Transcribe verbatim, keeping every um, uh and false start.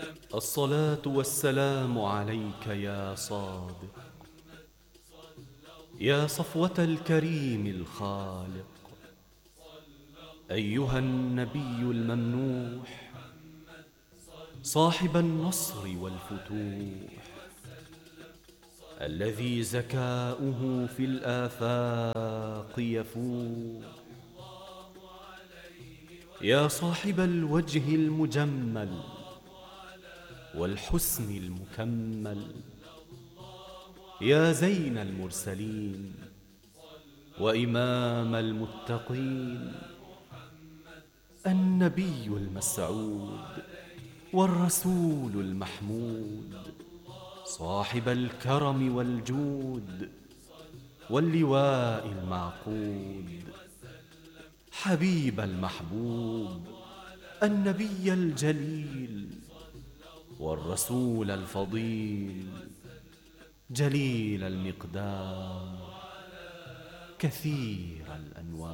الصلاة والسلام عليك يا صادق، يا صفوة الكريم الخالق، أيها النبي الممنوح، صاحب النصر والفتوح، الذي زكاؤه في الآفاق يفوح، يا صاحب الوجه المجمل والحسن المكمل، يا زين المرسلين وإمام المتقين، النبي المسعود والرسول المحمود، صاحب الكرم والجود واللواء المعقود، حبيب المحبوب، النبي الجليل والرسول الفضيل، جليل المقدار كثير الأنوار.